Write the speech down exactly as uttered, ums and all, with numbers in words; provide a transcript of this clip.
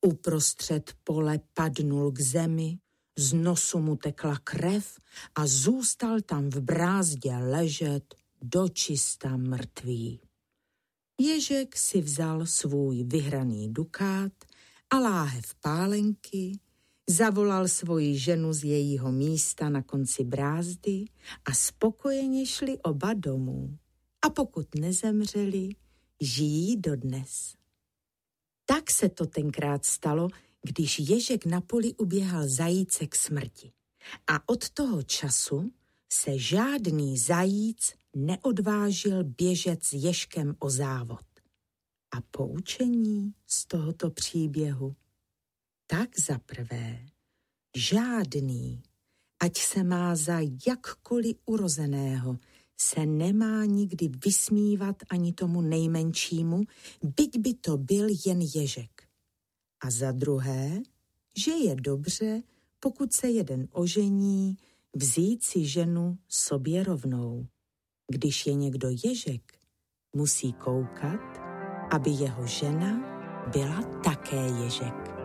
Uprostřed pole padnul k zemi, z nosu mu tekla krev a zůstal tam v brázdě ležet dočista mrtvý. Ježek si vzal svůj vyhraný dukát a láhev pálenky, zavolal svoji ženu z jejího místa na konci brázdy a spokojeně šli oba domů. A pokud nezemřeli, žijí dodnes. Tak se to tenkrát stalo, když Ježek na poli uběhal zajíce k smrti. A od toho času se žádný zajíc neodvážil běžet s Ježkem o závod. A poučení z tohoto příběhu? Tak za prvé, žádný, ať se má za jakkoliv urozeného, se nemá nikdy vysmívat ani tomu nejmenšímu, byť by to byl jen Ježek. A za druhé, že je dobře, pokud se jeden ožení, vzít si ženu sobě rovnou. Když je někdo Ježek, musí koukat, aby jeho žena byla také Ježek.